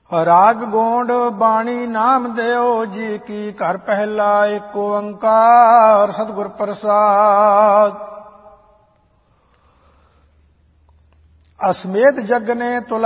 ਰਾਗ ਗੋਂਡ ਬਾਣੀ ਨਾਮ ਦਿਓ ਜੀ ਕੀ ਘਰ ਪਹਿਲਾ ਏਕ ਓੰਕਾਰ ਸਤਿਗੁਰ ਪ੍ਰਸਾਦ। ਅਸਮੇਤ ਜਗ ਨੇ ਤੁਲਾ